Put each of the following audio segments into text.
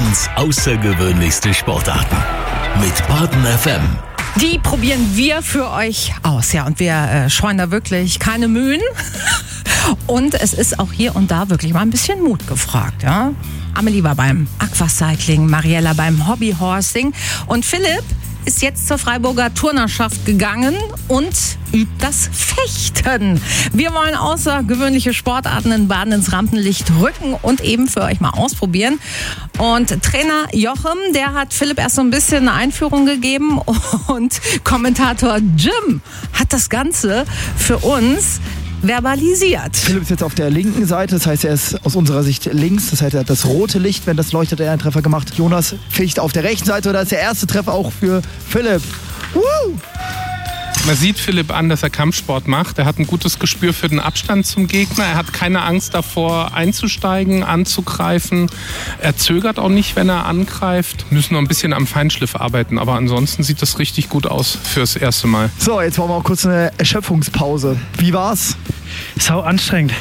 Badens außergewöhnlichste Sportarten mit Baden FM. Die probieren wir für euch aus, ja, und wir scheuen da wirklich keine Mühen. Und es ist auch hier und da wirklich mal ein bisschen Mut gefragt, ja. Amelie war beim Aquacycling, Mariella beim Hobbyhorsing und Philipp ist jetzt zur Freiburger Turnerschaft gegangen und übt das Fechten. Wir wollen außergewöhnliche Sportarten in Baden ins Rampenlicht rücken und eben für euch mal ausprobieren. Und Trainer Jochem, der hat Philipp erst so ein bisschen eine Einführung gegeben und Kommentator Jim hat das Ganze für uns verbalisiert. Philipp ist jetzt auf der linken Seite, das heißt, er ist aus unserer Sicht links, das heißt, er hat das rote Licht, wenn das leuchtet, er einen Treffer gemacht. Jonas Ficht auf der rechten Seite, das ist der erste Treffer auch für Philipp. Woo! Man sieht Philipp an, dass er Kampfsport macht. Er hat ein gutes Gespür für den Abstand zum Gegner. Er hat keine Angst davor, einzusteigen, anzugreifen. Er zögert auch nicht, wenn er angreift. Müssen noch ein bisschen am Feinschliff arbeiten, aber ansonsten sieht das richtig gut aus fürs erste Mal. So, jetzt machen wir auch kurz eine Erschöpfungspause. Wie war's? Sau anstrengend.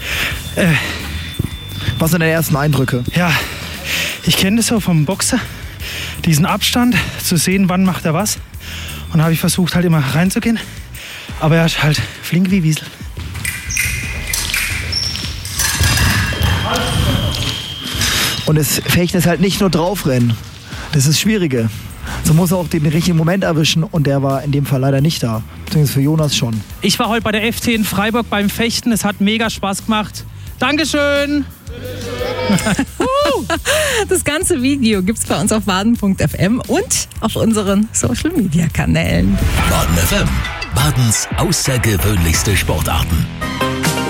Was sind deine ersten Eindrücke? Ja, ich kenne das so vom Boxer. Diesen Abstand, zu sehen, wann macht er was. Und da habe ich versucht, halt immer reinzugehen. Aber er ist halt flink wie Wiesel. Und das Fechten ist halt nicht nur draufrennen. Das ist das Schwierige. So muss er auch den richtigen Moment erwischen und der war in dem Fall leider nicht da. Beziehungsweise für Jonas schon. Ich war heute bei der FT in Freiburg beim Fechten. Es hat mega Spaß gemacht. Dankeschön! Das ganze Video gibt's bei uns auf baden.fm und auf unseren Social-Media-Kanälen. Baden FM, Badens außergewöhnlichste Sportarten.